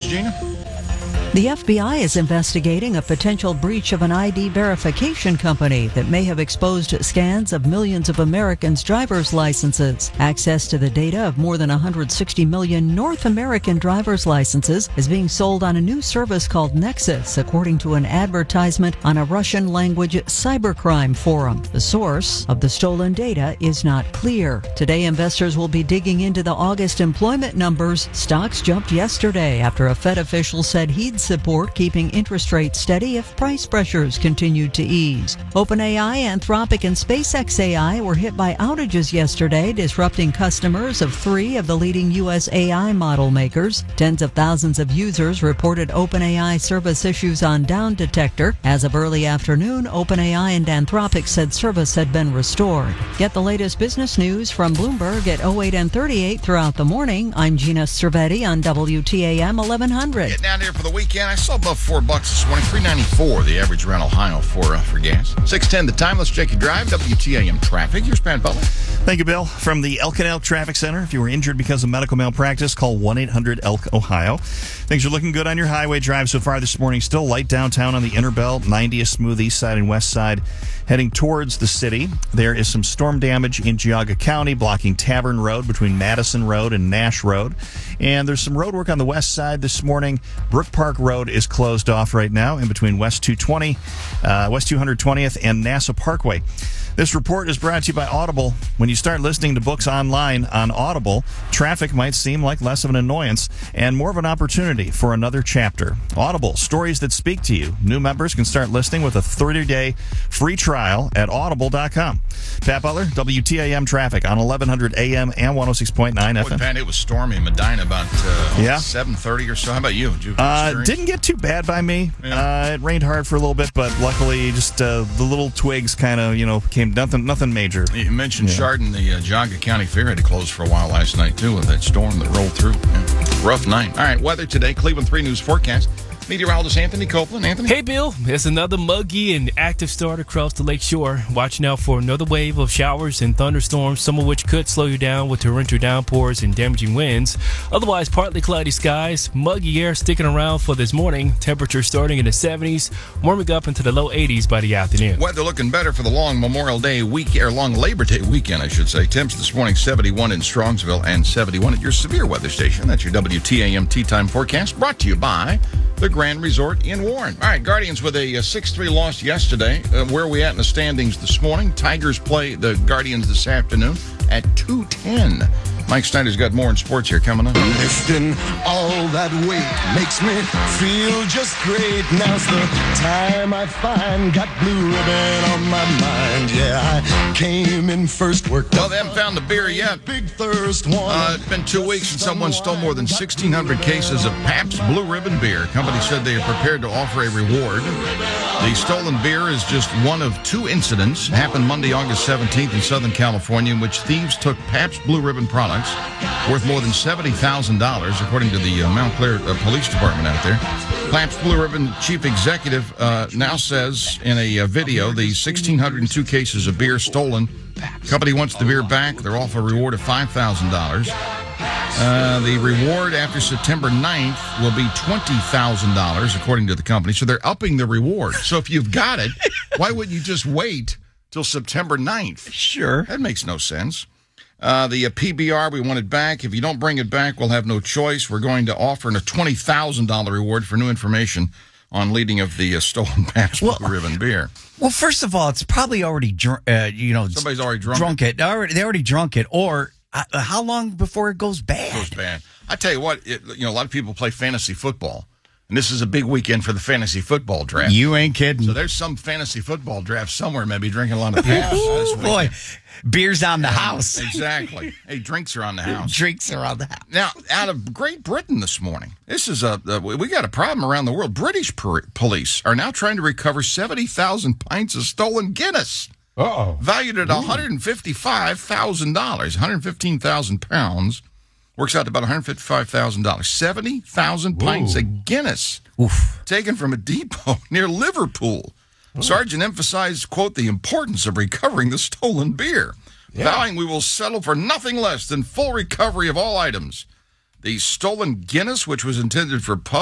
Gina? The FBI is investigating a potential breach of an ID verification company that may have exposed scans of millions of Americans' driver's licenses. Access to the data of more than 160 million North American driver's licenses is being sold on a new service called Nexus, according to an advertisement on a Russian-language cybercrime forum. The source of the stolen data is not clear. Today, investors will be digging into the August employment numbers. Stocks jumped yesterday after a Fed official said he'd support keeping interest rates steady if price pressures continued to ease. OpenAI, Anthropic, and SpaceX AI were hit by outages yesterday, disrupting customers of 3 of the leading U.S. AI model makers. Tens of thousands of users reported OpenAI service issues on Down Detector. As of early afternoon, OpenAI and Anthropic said service had been restored. Get the latest business news from Bloomberg at 08 and 38 throughout the morning. I'm Gina Cervetti on WTAM 1100. Getting down here for the weekend. I saw above $4 this morning, $3.94 the average around Ohio for gas. 6:10 the time. Let's check your drive. WTAM traffic. Here's Pat Butler. Thank you, Bill. From the Elk and Elk Traffic Center, if you were injured because of medical malpractice, call 1-800-ELK-OHIO. Things are looking good on your highway drive so far this morning. Still light downtown on the inner belt, 90 a smooth east side and west side. Heading towards the city, there is some storm damage in Geauga County, blocking Tavern Road between Madison Road and Nash Road. And there's some road work on the west side this morning. Brook Park Road is closed off right now in between West 220th and NASA Parkway. This report is brought to you by Audible. When you start listening to books online on Audible, traffic might seem like less of an annoyance and more of an opportunity for another chapter. Audible, stories that speak to you. New members can start listening with a 30-day free trial at audible.com. Pat Butler, WTAM traffic on 1100 AM and 106.9 FM. Pat, it was stormy in Medina about 7:30 or so. How about you? Did you didn't get too bad by me. Yeah. It rained hard for a little bit, but luckily just the little twigs kind of, came nothing major. You mentioned Chardon, the Geauga County Fair had to close for a while last night, too, with that storm that rolled through. Yeah. Rough night. All right, weather today, Cleveland 3 News forecast. Meteorologist Anthony Copeland. Anthony? Hey, Bill. It's another muggy and active start across the lake shore. Watching out for another wave of showers and thunderstorms, some of which could slow you down with torrential downpours and damaging winds. Otherwise, partly cloudy skies, muggy air sticking around for this morning. Temperature starting in the 70s, warming up into the low 80s by the afternoon. Weather looking better for the long Memorial Day weekend, or long Labor Day weekend, I should say. Temps this morning, 71 in Strongsville and 71 at your severe weather station. That's your WTAM Tea Time forecast, brought to you by the Grand Resort in Warren. All right, Guardians with a 6-3 loss yesterday. Where are we at in the standings this morning? Tigers play the Guardians this afternoon at 2:10. Mike Snyder's got more in sports here coming up. Lifting all that weight makes me feel just great. Now's the time I find got blue ribbon on my mind. Yeah, I came in first, worked Well, they haven't found the beer yet. big thirst one. It's been 2 weeks since someone stole more than 1,600 cases of Pabst Blue Ribbon beer. Company said they are prepared to offer a reward. The stolen beer is just one of 2 incidents. It happened Monday, August 17th in Southern California, in which thieves took Pabst Blue Ribbon products worth more than $70,000, according to the Montclair Police Department out there. Pabst Blue Ribbon chief executive now says in a video the 1,602 cases of beer stolen. Company wants the beer back. They're offer a reward of $5,000. The reward after September 9th will be $20,000, according to the company. So they're upping the reward. So if you've got it, why wouldn't you just wait till September 9th? Sure. That makes no sense. The PBR, we want it back. If you don't bring it back, we'll have no choice. We're going to offer a $20,000 reward for new information on leading of the stolen Pabst Blue Ribbon beer. Well, first of all, it's probably already, Somebody's already drunk it. They already drunk it. Or how long before it goes bad? It goes bad. I tell you what, a lot of people play fantasy football. And this is a big weekend for the fantasy football draft. You ain't kidding. So there's some fantasy football draft somewhere, maybe drinking a lot of Pabst this weekend. Boy, beer's on the house. Exactly. Hey, drinks are on the house. Drinks are on the house. Now, out of Great Britain this morning, this is we got a problem around the world. British police are now trying to recover 70,000 pints of stolen Guinness. Uh-oh. Valued at $155,000, 115,000 pounds. Works out to about $155,000. 70,000 pints of Guinness taken from a depot near Liverpool. Sergeant emphasized, quote, the importance of recovering the stolen beer, vowing we will settle for nothing less than full recovery of all items. The stolen Guinness, which was intended for pub